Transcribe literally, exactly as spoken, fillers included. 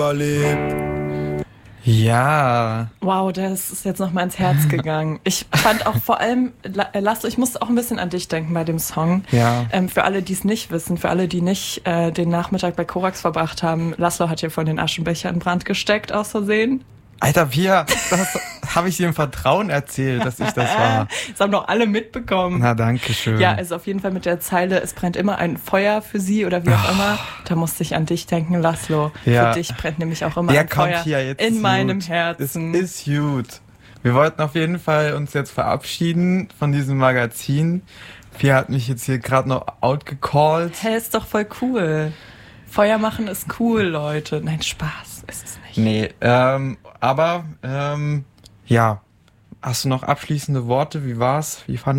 erlebt. Ja. Wow, das ist jetzt noch mal ins Herz gegangen. Ich fand auch vor allem, Laszlo, ich musste auch ein bisschen an dich denken bei dem Song. Ja. Ähm, für alle, die es nicht wissen, für alle, die nicht äh, den Nachmittag bei Korax verbracht haben, Laszlo hat hier von den Aschenbecher in Brand gesteckt, aus Versehen. Alter, Pia, das habe ich dir im Vertrauen erzählt, dass ich das war. Das haben doch alle mitbekommen. Na, danke schön. Ja, also auf jeden Fall mit der Zeile, es brennt immer ein Feuer für sie oder wie auch Oh. immer. Da musste ich an dich denken, Laszlo. Ja. Für dich brennt nämlich auch immer Der ein Feuer kommt hier jetzt in gut. meinem Herzen. Es ist gut. Wir wollten auf jeden Fall uns jetzt verabschieden von diesem Magazin. Pia hat mich jetzt hier gerade noch outgecallt. Hä, ist doch voll cool. Feuer machen ist cool, Leute. Nein, Spaß ist es nicht. Nee, ähm, aber, ähm, ja. Hast du noch abschließende Worte? Wie war's? Wie fand